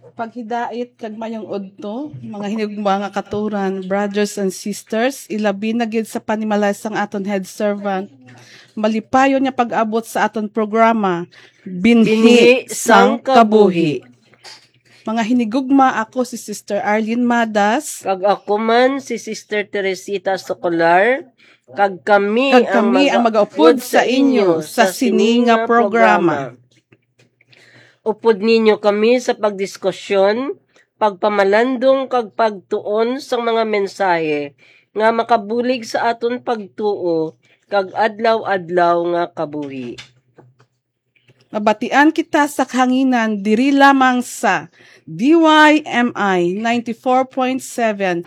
Paghidait kag mayong udto, mga hinigma nga katuran, brothers and sisters, ilabi na gid sa panimalay sang aton head servant. Malipayon niya pag-abot sa aton programa, Binhi sang Kabuhi. Mga hinigugma, ako si Sister Arlene Madas. Kag ako man si Sister Teresita Socolar. Kag kami ang mag-upod sa inyo sa sininga programa. Upod ninyo kami sa pagdiskusyon, pagpamalandong kag pagtuon sa mga mensahe nga makabulig sa aton pagtuo kag adlaw-adlaw nga kabuhi. Nabatian kita sa kahanginan diri lamang sa DYMI 94.7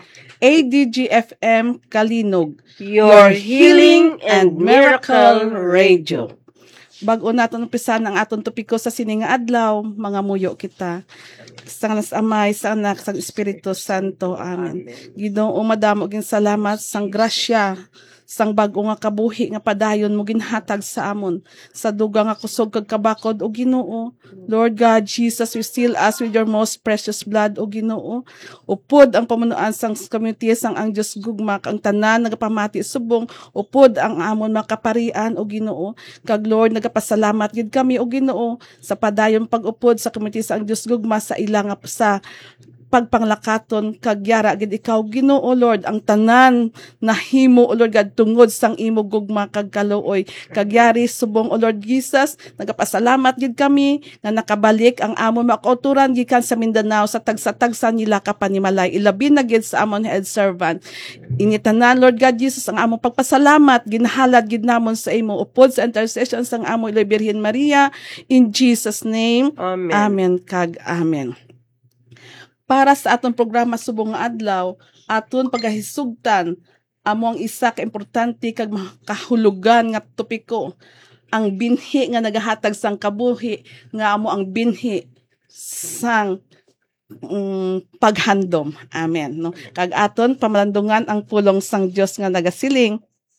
ADGFM Kalinog, Your Healing and Miracle Radio. Bago naton umpisan ang aton topiko sa sininga adlaw, mga muyo kita. Sa ngalan sa Amay, sa Anak, sa Espiritu Santo. Amen. Ginoo, madamo gin salamat sang grasya, sang bag-o nga kabuhi nga padayon mo ginhatag sa amon sa dugang nga kusog kag kabakod o Ginoo. Lord God Jesus, we seal us with your most precious blood o Ginoo. Upod ang pamunuan sang community sang ang Dios gugma ang tanan nagapamati subong, upod ang amon makaparian o Ginoo. Kag Lord, nagapasalamat gid kami o Ginoo sa padayon pag-upod sa community sang Dios gugma sa ilang sa pagpanglakaton kag yara gid ikaw Ginoo Lord, ang tanan nahimo o Lord God tungod sang imo gugma kag kaluoy kag yari subong o Lord Jesus. Nagapasalamat gid kami nga nakabalik ang amon makauturan gikan sa Mindanao sa tagsa-tagsa nila ka panimalay, ilabi na gid sa amon head servant. Ini tanan Lord God Jesus ang among pagpasalamat ginahalad gid namon sa imo upod sa intercession sang amon Birhen Maria, in Jesus name. Amen. Amen kag amen. Para sa aton programa subong nga adlaw, aton pagahisugtan amo ang isa ka importante kag kahulugan nga topiko, ang binhi nga nagahatag sang kabuhi, nga amo ang binhi sang paghandom. Amen. No? Kag aton pamalandungan ang pulong sang Dios nga nagasiling.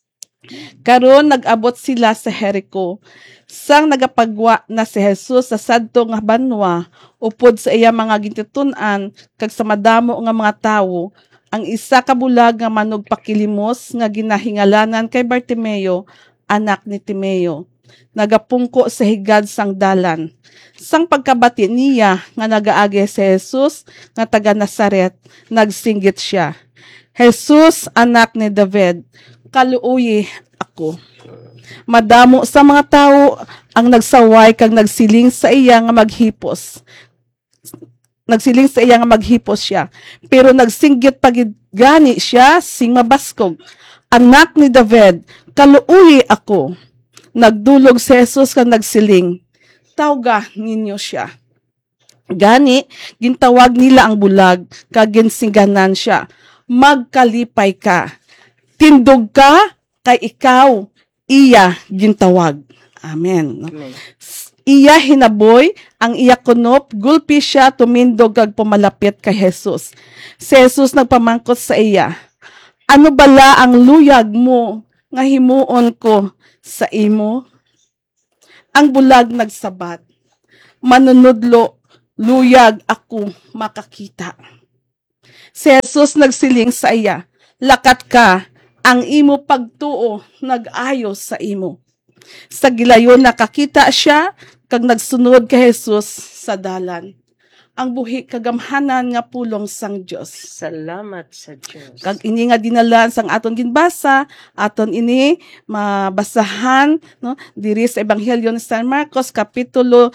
Karon nag-abot sila sa Jericho. Sang nagapagwa na si Jesus sa sadto nga banwa, upod sa iya mga gintitun-an kag sa madamo nga mga tawo, ang isa ka bulag nga manugpakilimos nga ginahingalanan kay Bartimeo, anak ni Timeo, nagapungko sa higad sang dalan. Sang pagkabati niya nga nagaagi si Jesus nga taga Nazaret, nagsinggit siya, Jesus, anak ni David, kaluoy ako. Madamo sa mga tao ang nagsaway kag nagsiling sa iya nga maghipos. Nagsiling sa iya nga maghipos siya. Pero nagsinggit pagid gani siya sing mabaskog. Anak ni David, kaluoy ako. Nagdulog si Jesus kag nagsiling, tawga ninyo siya. Gani, gintawag nila ang bulag kag ginsingganan siya. Magkalipay ka. Tindog ka kay ikaw iya gintawag. Amen. Amen. Iya hinaboy ang iya kunop, gulpi siya tumindog kag pumalapit kay Jesus. Si Jesus nagpamangkot sa iya, ano bala ang luyag mo nga himuon ko sa imo? Ang bulag nagsabat, manunudlo, luyag ako makakita. Si Jesus nagsiling sa iya, lakat ka, ang imo pagtuo nag-ayos sa imo. Sa gilayon nakakita siya kag nagsunod kay Jesus sa dalan. Ang buhi kagamhanan nga pulong sang Dios. Salamat sa Dios. Kag ini nga dinalan sang aton ginbasa, aton ini mabasahan no diri sa Ebanghelyo ni San Marcos kapitulo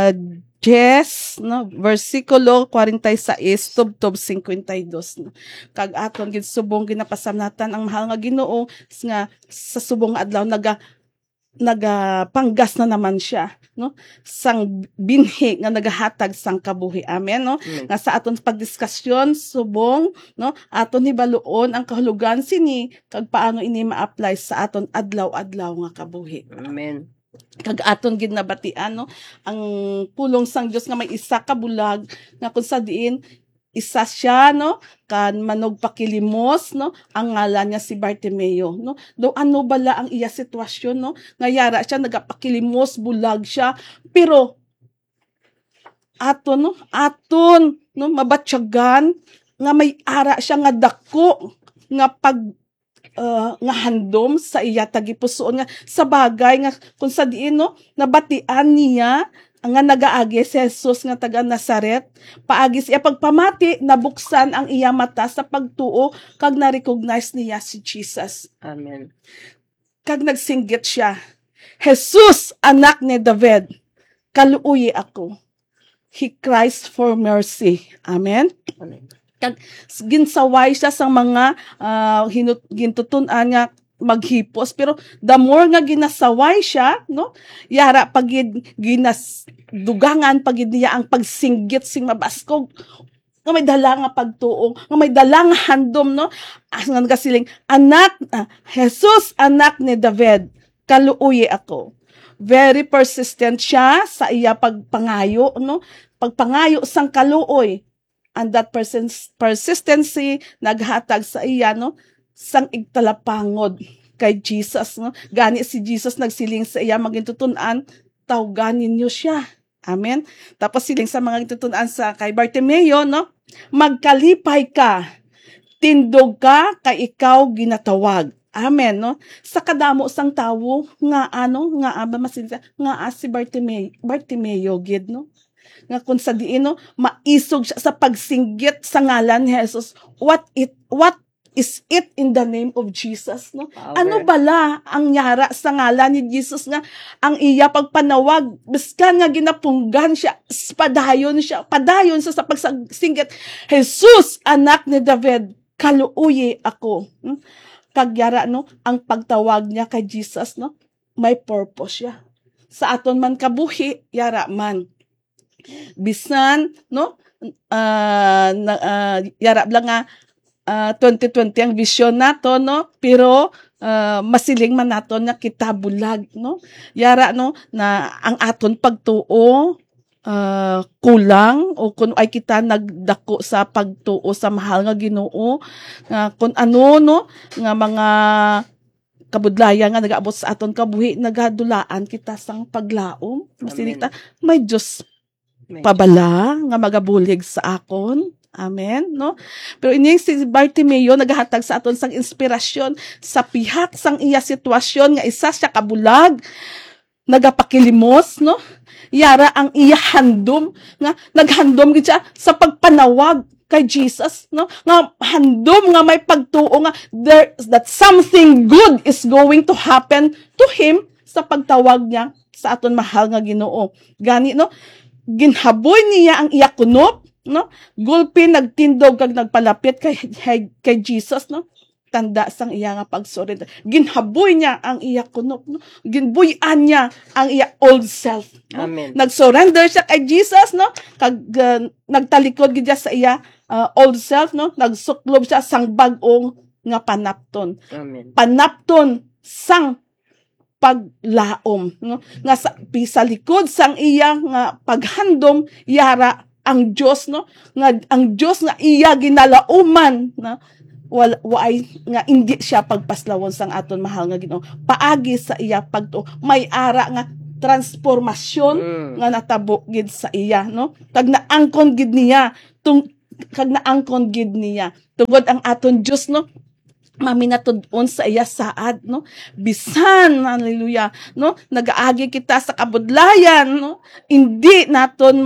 10, no, versikulo 46 tubtob 52. No. Kag aton gid subong ginapasamnatan ang mahal nga Ginoo nga sa subong adlaw nagapanggas na naman siya, no, sang binhi nga nagahatag sang kabuhi. Amen, no. Nga sa aton pagdiskasyon subong, no, aton hibaluon ang kahulugan sini kag paano ini ma-apply sa aton adlaw-adlaw nga kabuhi. Amen. Kag aton gid nabatian no ang pulong sang Dios nga may isa ka bulag nga kun sa diin isa siya no kan manugpakilimos no ang ngalan niya si Bartimeo no do ano bala ang iya sitwasyon no nga yara siya nagapakilimos bulag siya pero aton no, mabatyagan, nga may ara siya nga dako, nga nga handom sa iya tagipusoon nga sa bagay nga kung sa diin no nabatian niya nga nagaagi si Jesus nga taga Nazaret paagi siya pagpamati nabuksan ang iya mata sa pagtuo kag na-recognize niya si Jesus. Amen. Kag nagsinggit siya, Jesus, anak ni David, kaluoy ako. He cries for mercy. Amen. Amen. Kag ginsaway siya sa mga gintutunan nga maghipos pero the more nga ginasaway siya no yara pagid dugangan pagid niya ang pagsinggit sing mabaskog nga may dala nga pagtuo nga may dala nga handom no as nga nagasiling anak Jesus anak ni David kaluoy ako. Very persistent siya sa iya pagpangayo no pagpangayo sang kaluoy. And that persistency naghatag sa iya no sang igtalapangod kay Jesus no gani si Jesus nagsiling sa iya magintutunan tawgan ninyo siya. Amen. Tapos siling sa mga gintutunan sa kay Bartimeo no magkalipay ka tindog ka kay ikaw ginatawag. Amen no sa kadamo sang tawo nga nga masinta nga si Bartimeo gid no nga kung sa diin no maisog siya sa pagsinggit sa ngalan ni Jesus. What is it in the name of Jesus no? Power. Ano bala ang yara sa ngalan ni Jesus nga ang iya pagpanawag biskan nga ginapunggan siya padayon siya sa pagsinggit Jesus anak ni David kaluoy ako. Kag yara no ang pagtawag niya kay Jesus no may purpose siya sa aton man kabuhi yara man bisan no yarab lang nga 2020 ang vision nato no pero masiling man naton nga kita bulag no yara no na ang aton pagtuo kulang o kung ay kita nagdako sa pagtuo sa mahal nga Ginoo kung ano no nga mga kabudlayan nga nagaabot sa aton kabuhi nagadulaan kita sang paglaom masinita may Diyos pabala nga magabulig sa akon. Amen, no? Pero ining si Bartimeo nagahatag sa aton sang inspirasyon sa pihak sang iya sitwasyon nga isa siya kabulag, nagapakilimos, no? Yara ang iya handom nga naghandom gid siya sa pagpanawag kay Jesus, no? Nga handom nga may pagtuo nga that something good is going to happen to him sa pagtawag niya sa aton mahal nga Ginoo. Gani no? Ginhaboy niya ang iya kunop, no? Gulpi nagtindog kag nagpalapit kay Jesus, no? Tanda sang iya nga pagsurrender. Ginhaboy niya ang iya kunop, no? Ginbuy-an niya ang iya old self, no? Amen. Nagsurrender siya kay Jesus, no? Kag nagtalikod gid sa iya old self, no? Nagsuklob siya sang bag-ong nga panapton. Amen. Panapton sang paglaom no nga sa likod sang iya nga paghandom yara ang Dios no nga ang Dios nga iya ginalauman na why nga hindi siya pagpaslawon sang aton mahal nga Ginoo paagi sa iya pagtuo may ara nga transformasyon nga natabo gid sa iya no kag naangkon gid niya tungod ang aton Dios no maminatud-on sa iya saad no bisan hallelujah no nagaagi kita sa kabudlayan no hindi naton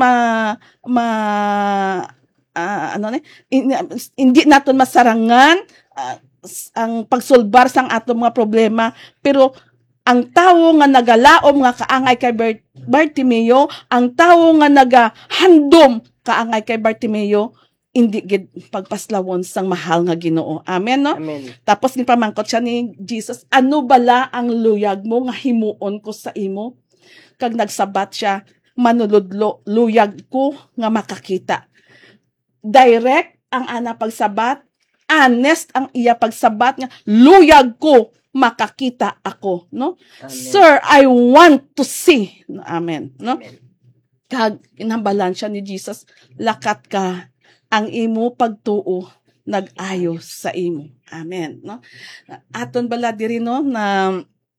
hindi naton masarangan ang pagsulbar sang atong mga problema pero ang tawo nga nagalaom nga kaangay kay Bartimeo ang tawo nga nagahandom kaangay kay Bartimeo hindi gid pagpaslawon sang mahal nga Ginoo. Amen no? Amen. Tapos gipamangkot siya ni Jesus, ano bala ang luyag mo nga himuon ko sa imo? Kag nagsabat siya, manuludlo luyag ko nga makakita. Direct ang ana pagsabat, honest ang iya pagsabat nga luyag ko makakita ako, no? Amen. Sir, I want to see. Amen, no? Amen. Kag inambalan siya ni Jesus, lakat ka ang imo pagtuo nag-ayo sa imo. Amen, no? Aton bala diri no na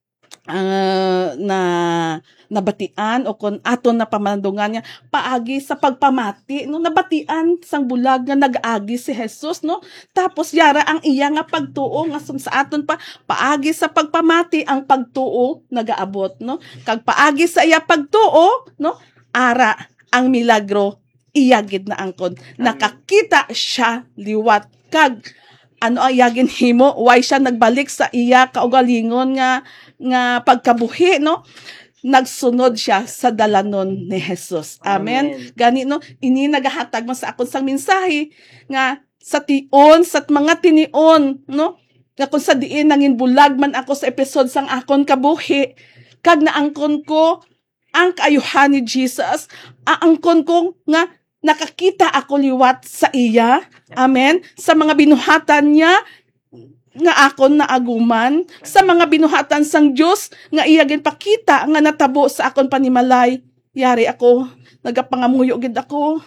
na nabatian o kon aton na pamandungan niya paagi sa pagpamati no nabatian sang bulag nga nag-agi si Jesus no tapos yara ang iya nga pagtuo nga sa aton pa paagi sa pagpamati ang pagtuo nagaabot no kag paagi sa iya pagtuo no ara ang milagro iyagid na angkon nakakita siya liwat kag ano ayagin himo why siya nagbalik sa iya kaugalingon nga pagkabuhi no nagsunod siya sa dalanon ni Jesus. Amen. Gani no ini nagahatag mo sa akon sang mensahe nga sa tion sa mga tinion no nga kung sa diin nangin bulag man ako sa episode sang akon kabuhi kag naangkon ko ang kaayuhan ni Jesus aangkon ko nga nakakita ako liwat sa iya. Amen. Sa mga binuhatan niya nga akon na aguman sa mga binuhatan sang Dios nga iya gid pakita nga natabo sa akon panimalay yari ako nagapangamuyo gid ako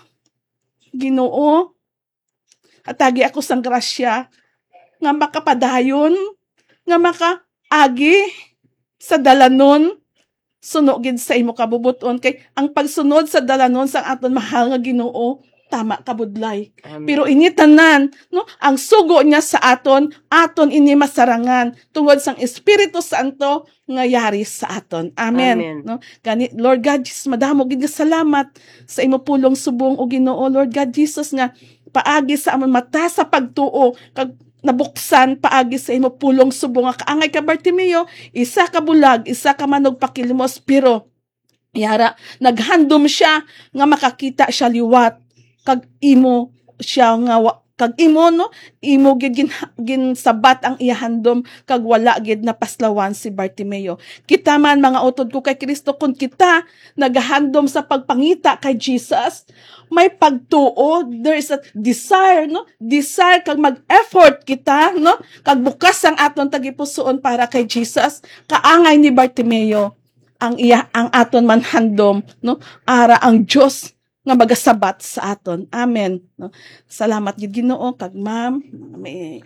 Ginoo atagi ako sang grasya nga makapadayon nga makaagi sa dalanon suno gid sa imo kabubuton kay ang pagsunod sa dalanon sang aton mahal nga Ginoo tama kabudlay. Amen. Pero ini tanan no ang sugo niya sa aton ini masarangan tungod sang Espiritu Santo nga yari sa aton. Amen. Amen. No kani Lord God Jesus madamo gid nga salamat sa imo pulong subong o Ginoo Lord God Jesus nga paagi sa amon mata sa pagtuo kag nabuksan paagi sa imo pulong subong nga kaangay ka Bartimeo isa ka bulag isa ka manog pakilimos pero yara naghandom siya nga makakita siya liwat kag imo siya nga kag imo no imo gid ginsabat ang ihandom kag wala gid napaslawan si Bartimeo kita man mga utod ko kay Kristo kun kita nagahandom sa pagpangita kay Jesus may pagtuo there is a desire kag mag-effort kita no kag bukas ang aton tagipusoon para kay Jesus kaangay ni Bartimeo ang aton man handom no ara ang Dios nga magasabat sa aton. Amen. No? Salamat gid Ginoo kag ma'am. May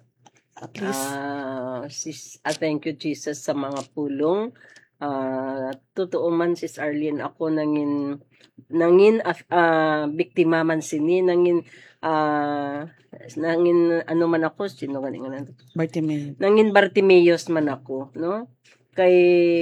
please. Thank you Jesus sa mga pulong. Totoo man sis Arlene ako nangin biktima man sini nangin ano man ako sino ganing Bartimeo. Nangin Bartimeos man ako no kay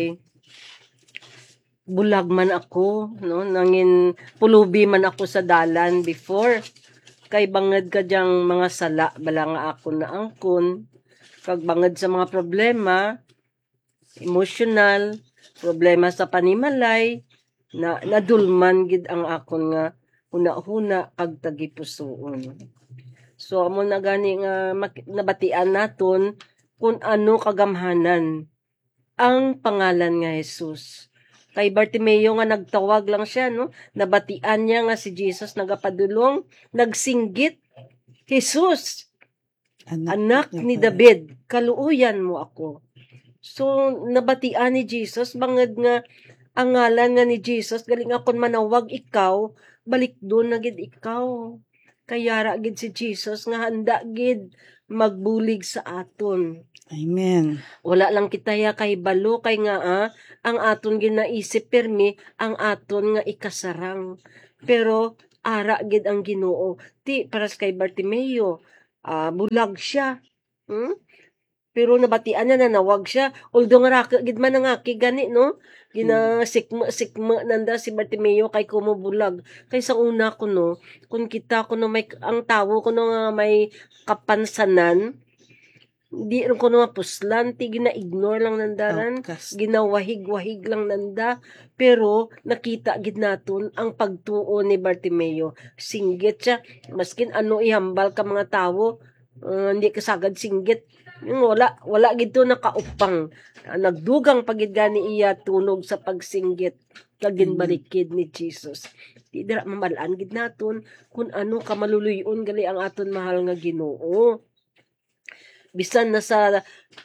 bulag man ako no nangin pulubi man ako sa dalan before kay banged ka dyang mga sala bala nga ako na angkon kag banged sa mga problema emotional problema sa panimalay na nadulman gid ang akon nga huna-huna kag tagipusoon so amo na gani nga nabatian naton kung ano kagamhanan ang pangalan nga Jesus. Kay Bartimeo nga nagtawag lang siya, no? Nabatian niya nga si Jesus nagapadulong, nagsinggit, Jesus, anak ni David, kaluuyan mo ako. So, nabatian ni Jesus, bangad nga, ang ngalan nga ni Jesus, galing akon manawag ikaw, balik doon na gid ikaw. Kayara gid si Jesus, nga handa gid magbulig sa aton. Amen. Wala lang kitaya kay balo kay nga ang aton ginaisip permi ang aton nga ikasarang. Pero ara gid ang Ginoo. Ti paras kay Bartimeo, bulag siya. Pero nabatian na nanawag siya. Although nga raka gid man nga gani no. Sikma nanda si Bartimeo kay kumubulag. Kay sa una ko no, kung kita ko no may ang tawo ko no nga may kapansanan, di rin ko naman puslan, ti gina-ignore lang nandaran, ginawahig-wahig lang nanda, pero nakita gid naton ang pagtuo ni Bartimeo. Singgit siya, maskin ano ihambal ka mga tawo, hindi kasagad singgit. Wala gid to nakaupang. Nagdugang pagid gani iya tunog sa pagsinggit kag ginbalikid ni Jesus. Di dira mamalaan gid naton kung ano ka maluluyon gali ang aton mahal nga Ginoo. Bisan na sa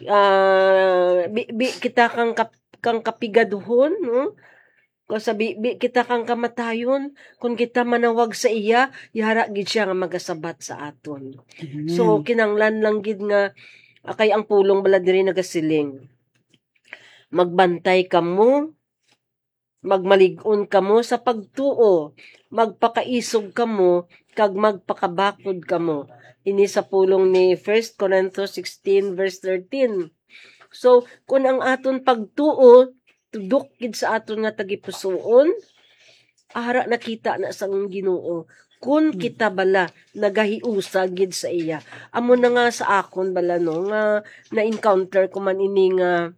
kita kang kapigaduhon no kung sabi kita kang kamatayon kung kita manawag sa iya yara gid siya nga magasabat sa aton. So kinanglan lang gid nga kay ang pulong bala diri nagasiling magbantay kamo, magmalig-on kamo sa pagtuo, magpakaisog kamo, kag magpakabakod kamo. Ini sa pulong ni 1 Corinthians 16 verse 13. So, kung ang aton pagtuo, tudok gid sa aton nga tagipusoon, ara nakita na sang Ginoo. Kung kita bala nagahiusa gid sa iya. Amo na nga sa akon bala no nga na-encounter ko man ini nga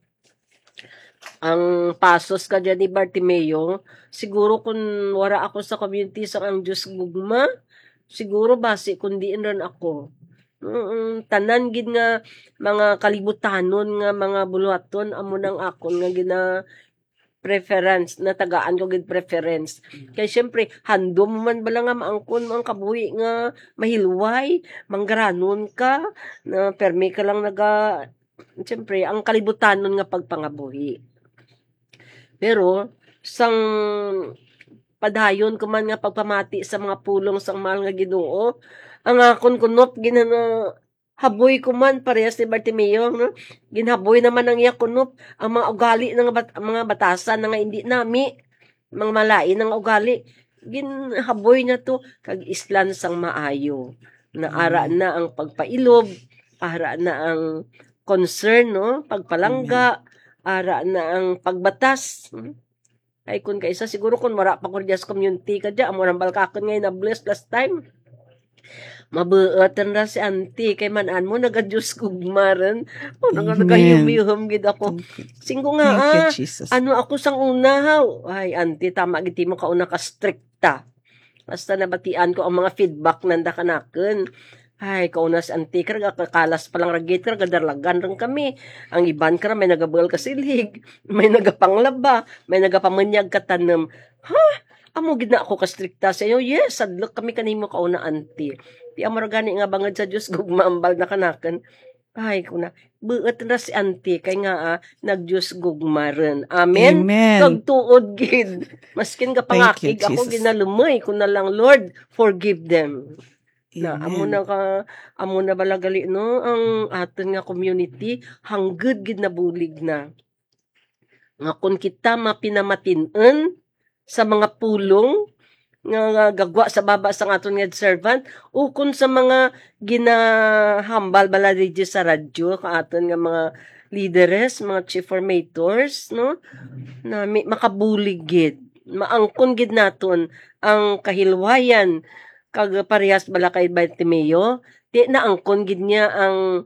ang pasos ka dyan ni Bartimeo, siguro kung wara ako sa community sa ang Diyos gugma, siguro basi kundi rin ako. Tanan gid nga mga kalibutanon nga mga buluhaton amo nang akon nga gina preference na tagaan ko gid preference kay syempre handom man bala nga maangkon mo ang kabuhi nga mahilway manggaranon ka na permi ka lang naga syempre ang kalibutanon nga pagpangabuhi. Pero sang padayon ko man nga pagpamati sa mga pulong sang mahal nga Ginoo, ang akon kunop ginana haboy ko man parehas ni Bartimeo, no? Ginhaboy naman ang iya kunop ang mga ugali ng mga batasan nga hindi nami, mga malain ng ugali. Ginhaboy na to kag islan sang maayo. Na ara na ang pagpailob, ara na ang concern, no? Pagpalangga, ara na ang pagbatas. Ay kun kaisa siguro kun wala pa ko just community ka dya, amo nang balkakon ngay na bless last time. Mabuotan ra si auntie kay manan mo naga-Diyos gugmaran. O nagayum-yum gid ako. Singko nga ano ako sang una haw. Ay auntie tama gid mo kauna ka strikta. Basta nabatian ko ang mga feedback nanda kanaken. Ay, kauna si auntie ka, kakalas pa lang ragit ka, gadarlagan rin kami. Ang iban ka may nagabugal ka silig, may nagapanglaba, may nagapamanyag katanam. Ha? Amo gid na ako kastrikta sa iyo. Yes, sadlok kami kanimo kauna auntie. Di amor gani nga bangad sa Dios gugmaambal na kanaken. Ay kuna, buot na si auntie kay nga nag-Dios gugmaron. Amen. Kagtuod gid. Maskin ka pangakig ako ginalumay ko na lang Lord, forgive them. Na amo na balagali no ang aton nga community hangged gid na bulig na. Nga kun kita mapinamatin-en sa mga pulong nga gagwa sa baba sa aton nga servant o kun sa mga ginahambal bala dito sa radyo ka aton nga mga leaders, mga chief formators, no? Na makabulig gid. Maangkon gid naton ang kahilwayan kag parehas bala kay Bartimeo, di na angkon gid niya ang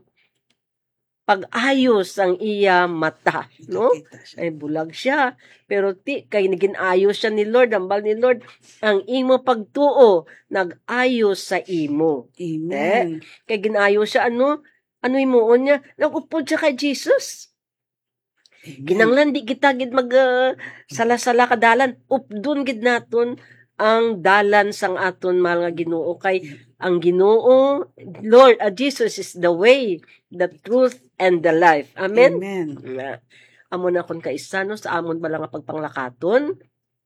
pag-ayos ang iya mata, no? Ay bulag siya, pero ti kay nagin-ayos siya ni Lord, ambal ni Lord, ang imo pagtuo nag-ayos sa imo. Amen. Kay ginayos siya ano imuon niya, nagupod siya kay Jesus. Kinanglan di kita gid mag sala-sala kadalan, updon gid naton ang dalan sang aton mahal nga Ginoo kay ang Ginoo Lord Jesus is the way, the truth and the life. Amen. Amen. Amo na kon kaisa no sa amon bala nga pagpanglakaton.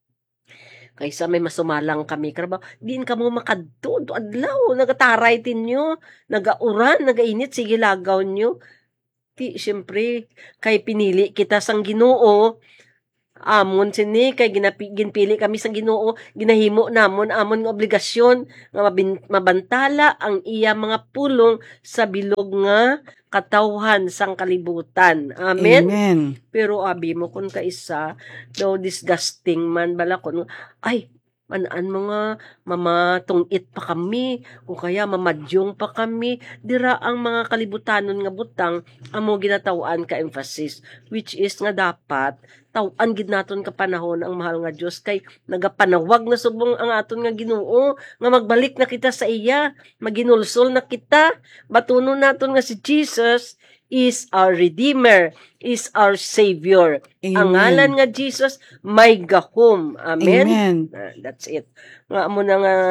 Kaysa may masumalang kami karba, diin kamo makadto adlaw nagataray tinyo, nagauran, nagainit sige lagaw nyo. Ti syempre kay pinili kita sang Ginoo. Amon sini kay ginpili kami sang Ginoo, ginahimo namon amon nga obligasyon nga mabantala ang iya mga pulong sa bilog nga katawhan sang kalibutan. Amen. Amen. Pero abi mo kun kaisa no disgusting man bala kun ay manaan mga mamatungit pa kami o kaya mamadyong pa kami dira ang mga kalibutanon nga butang amo ginatawan ka emphasis which is nga dapat tawan gid naton ka panahon ang mahal nga Dios kay nagapanawag na subong ang aton nga Ginoo nga magbalik na kita sa iya maginulsol na kita batunon naton nga si Jesus is our Redeemer, is our Savior. Amen. Ang ngalan nga Jesus, may gahom. Amen? Amen. That's it. Nga mo na nga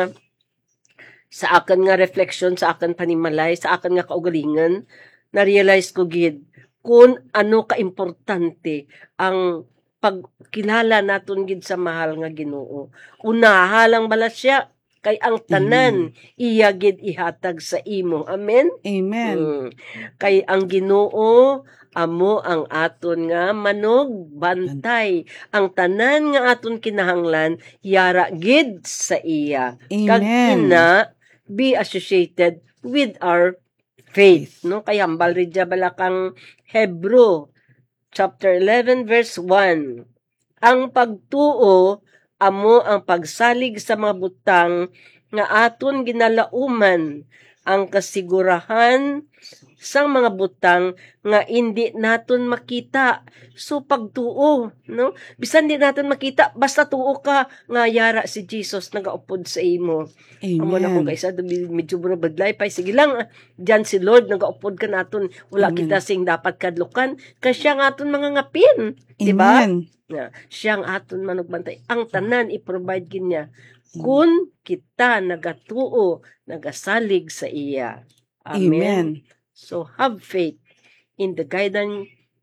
sa akin nga reflection, sa akin panimalay, sa akin nga kaugalingan, na-realize ko gid kung ano ka-importante ang pagkilala naton gid sa mahal nga Ginoo. Unaha lang bala siya kay ang tanan iya gid ihatag sa imo. Amen. Amen. Kay ang Ginoo amo ang aton nga manog bantay. Ang tanan nga aton kinahanglan yara gid sa iya. Kag Amen. ina be associated with our faith, no? Kay hambal rin dya balakang Hebrew chapter 11 verse 1. Ang pagtuo amo ang pagsalig sa mga butang nga aton ginalauman, ang kasigurahan sang mga butang nga hindi naton makita. So pagtuo, no? Bisan di naton makita, basta tuo ka nga yara si Jesus nagaupod sa imo. Amo na kung Amen. kaisa medyo badlay pa, sige lang, diyan si Lord nagaupod ka naton, wala Amen. kita sing dapat kadlukan, kasi siya nga aton mga ngapin, di ba? Amen. Siya ang aton manugbantay. Ang tanan i-provide ginya kun kita nagatuo, nagasalig sa iya. Amen. Amen. So have faith in the guiding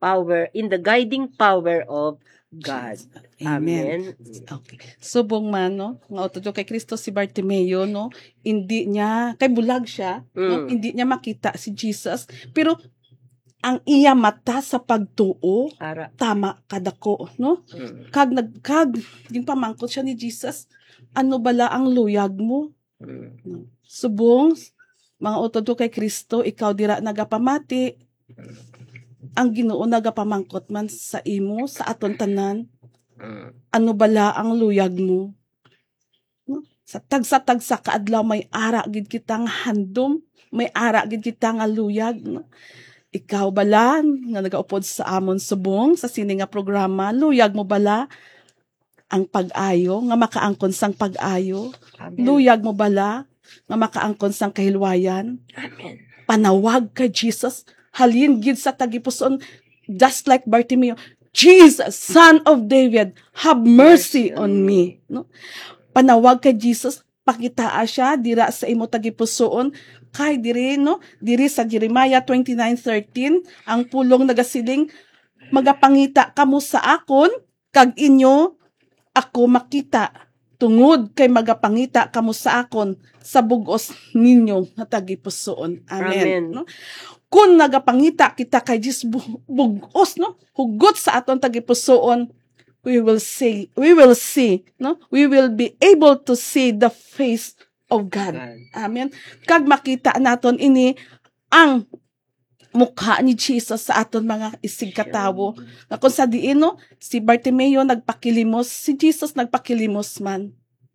power of God. Amen. Amen. Okay. Subong man, no? Nga otodyo kay Kristo si Bartimeo, no? Hindi niya, kay bulag siya, no? Hindi niya makita si Jesus. Pero, ang iya mata sa pagtuo, Ara. tama kadako, no? Kag, yung pamangkot siya ni Jesus, ano bala ang luyag mo? No? Subong, mga otodyo kay Kristo, ikaw dira nagapamati, ang Ginoo nagapamangkot man sa imo, sa aton tanan, ano bala ang luyag mo? No? Sa tagsa kaadlaw may ara gid kitang handom, may ara gid kita nga luyag. No? Ikaw bala nga nagaupod sa amon subong sa sini nga programa, luyag mo bala ang pag-ayo nga makaangkon sang pag-ayo? Amen. Luyag mo bala nga makaangkon sang kahilwayan? Amen. Panawag kay Jesus, halin gid sa tagipuson, just like Bartimeo, Jesus, Son of David, have mercy on me. No? Panawag kay Jesus, pakitaa siya dira sa imo tagipusoon, kay diri, no? Diri sa Jeremiah 29:13, ang pulong nagasiling, magapangita kamo sa akon, kag inyo ako makita, tungod kay magapangita kamo sa akon sa bugos ninyo nga tagipusoon. Amen. Amen. No? Kung nagapangita kita kay Jesus bugos, no? Hugot sa aton tagipusoon, we will see, no? We will be able to see the face of God. Amen. Kag makita naton ini ang mukha ni Jesus sa aton mga isig katawo. Nga kung sa diin, no? Si Bartimeo nagpakilimos, si Jesus nagpakilimos man.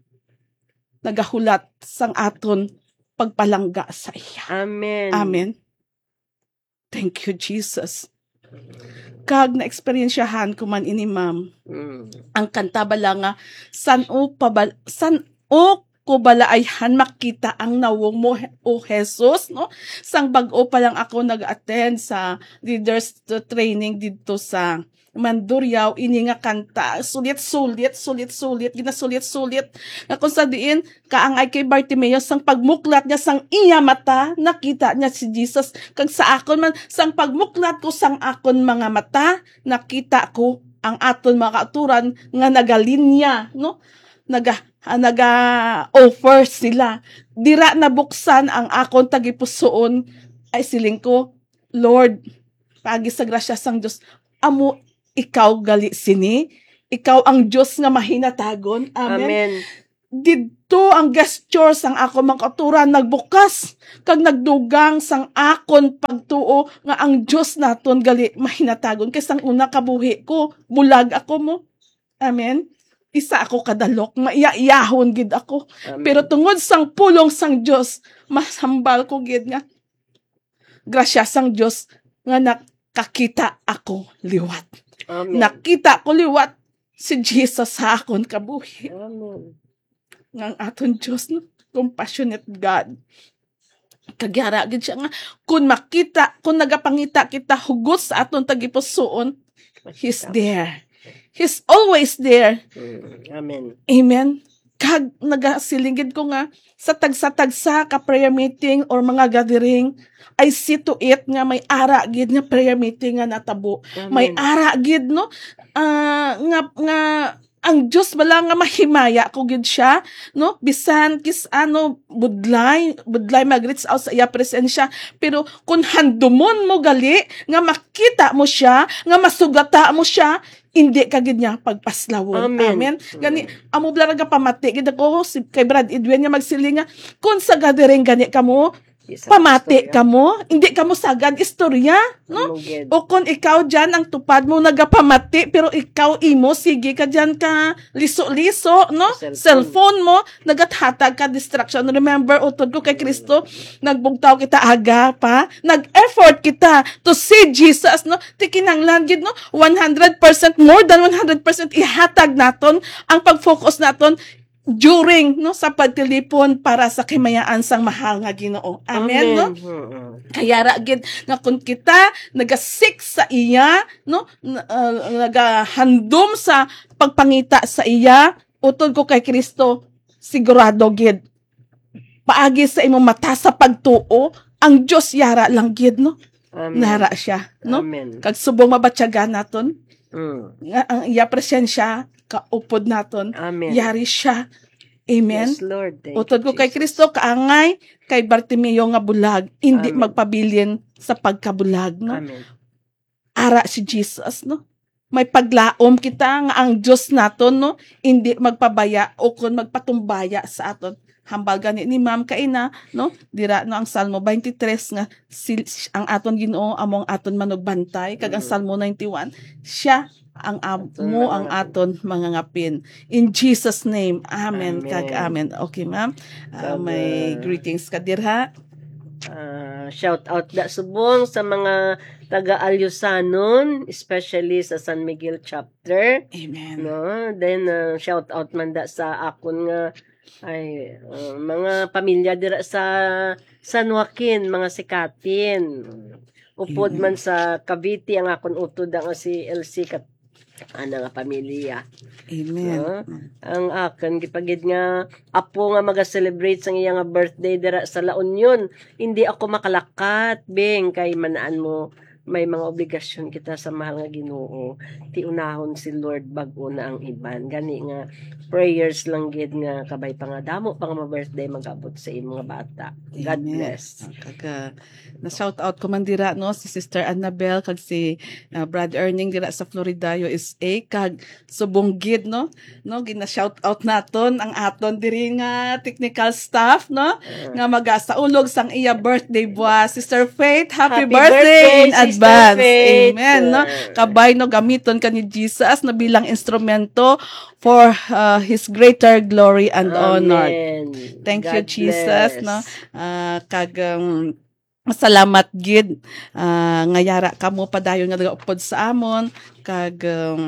Nagahulat sang aton pagpalangga sa iya. Amen. Amen. Thank you, Jesus. Kag na-experiensyahan ko man ini, ma'am. Ang kanta bala nga, san o ko balaayhan makita ang nawong mo, o Jesus, no? Sang bag-o pa lang ako nag-attend sa leaders training dito sa Mandurriao, ini nga kanta, sulit-sulit, ginasulit-sulit. Nga kung sa diin, kaangay kay Bartimeo, sang pagmuklat niya, sang iya mata, nakita niya si Jesus. Kag sa akon man, sang pagmuklat ko, sang akon mga mata, nakita ko ang aton mga kauturan, nga nagalinya, no? Naga-offer sila. Dira nabuksan ang akon tagipusoon, ay siling ko, Lord, pagi sa grasya sang Diyos, amo, ikaw gali sini, ikaw ang Diyos nga mahinatagon. Amen. Amen. Dito ang gesture sang ako mga kauturan nagbukas, kag nagdugang sang akon pagtuo nga ang Diyos naton gali mahinatagon. Kay sang una kabuhi ko, bulag ako mo. Amen. Isa ako kadalok, maiya-iyahon gid ako. Amen. Pero tungod sang pulong sang Diyos, masambal ko gid nga. Grasya sang Diyos nga nakakita ako liwat. Amen. Nakita ko liwat si Jesus sa akon kabuhi. Amen. Nga ang aton Diyos, no? Compassionate God. Kagyara gid siya nga, kung nagapangita kita hugot sa aton tagipusoon, He's there. He's always there. Amen. Amen. Kag nagasilingid ko nga sa tagsa-tagsa ka prayer meeting or mga gathering, I see to it nga may ara gid nga prayer meeting nga natabo. Amen. May ara gid, no? Nga ang Diyos wala nga mahimaya ko gid siya, no? Bisan kis budlay mag-reach out sa iya presensya, pero kung handumon mo gali nga makita mo siya, nga masugata mo siya, hindi ka gid niya pagpaslawon. Amen. Gani amo blara nga pamati gid ako kay Brad Edwin nga magsiling nga kung sa gathering gani kamo pamati ka mo, hindi ka mo sagad istorya, no? O kung ikaw dyan, ang tupad mo nagapamati, pero ikaw imo, sige ka dyan ka liso-liso, no? Cellphone mo, nagathatag ka distraction. Remember, utod ko kay Kristo, nagbugtaw kita aga pa, nag-effort kita to see Jesus, no? Tikinanglan gid, no? 100%, more than 100% ihatag naton ang pag-focus naton during no sa pagtilipon para sa kimayaan sang mahal nga Ginoo. Amen, no? Kaya ra gid nga kun kita nagasik sa iya, no, nagahandom sa pagpangita sa iya, utod ko kay Kristo, sigurado gid paagi sa imong mata sa pagtuo, ang Dios yara lang gid, no? Amen. Nara siya, no? Amen. Kag subong mabatyagan naton, nga ang iya presensya kaupod naton. Amen. Yari siya. Amen. Yes, Lord. Thank Utod ko you, kay Jesus. Kristo kaangay kay Bartimeo nga bulag, hindi Amen. magpabilin sa pagkabulag, no? Amen. Ara si Jesus, no? May paglaom kita nga ang Dios naton, no? Hindi magpabaya o kun magpatumbaya sa aton. Hambal gani ni Ma'am kaina, no? Dira no ang Salmo 23 nga ang aton Ginoo among aton manugbantay, kag ang Salmo 91 siya ang amo ang aton mga ngapin. In Jesus name, amen, kag amen. Okay, Ma'am. May greetings ka dirha. Shout out da subong sa mga taga-Alyusanon, especially sa San Miguel chapter. Amen. No? Then shout out man da sa akon nga ay mga pamilya dira sa San Joaquin, mga sikatin. Upod man sa Cavite ang akon utod nga si LC nga pamilya. Amen. No? Ang akin gipagid nga apo nga maga-celebrate sa iya nga birthday dira sa La Union. Hindi ako makalakat beng kay manaan mo may mga obligasyon kita sa mahal nga Ginoo. Ti unahon si Lord bag-o na ang iban. Gani nga prayers lang gid nga kabay pa nga damo pa nga birthday magabot sa imong mga bata. God Amen. bless. Kag na shout out ko man dira no si Sister Annabel kag si Brad Erning dira sa Florida USA kag subong gid no gina shout out naton ang aton diri nga technical staff no nga magasaulog sang iya birthday buwa Sister Faith, happy birthday in Sister advance. Faith. Amen no kabay no gamiton ka ni Jesus na bilang instrumento for his greater glory and honor. Amen. Thank you God Jesus bless. no kag salamat gid nga yara kamo padayon nga nagaupod sa amon kag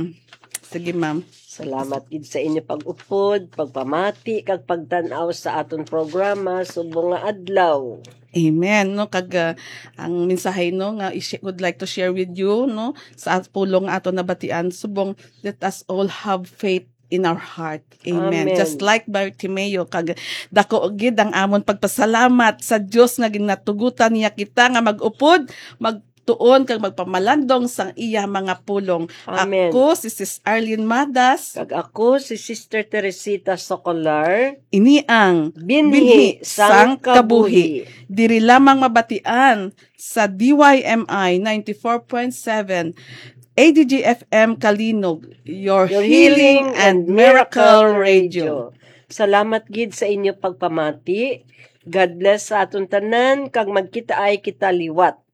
sige ma'am. Salamat gid sa inyo pag-upod, pagpamati kag pagtan-aw sa aton programa subong nga adlaw. Amen no kag ang mensahe no nga would like to share with you no sa pulong aton nabatian subong let us all have faith in our heart. Amen. Amen. Just like Bartimeo, kag dako gid ang amon pagpasalamat sa Dios nga ginatugutan niya kita nga mag-upod, magtuon kag magpamalandong sang iya mga pulong. Amen. Ako si Sis Arlene Madas, Kag ako si Sister Teresita Socolar, ini ang binhi sang kabuhi. Diri lamang mabatian sa DYMI 94.7 ADG-FM Kalinog, your healing and miracle radio. Salamat gid sa inyo pagpamati. God bless sa aton tanan kag magkita ay kita liwat.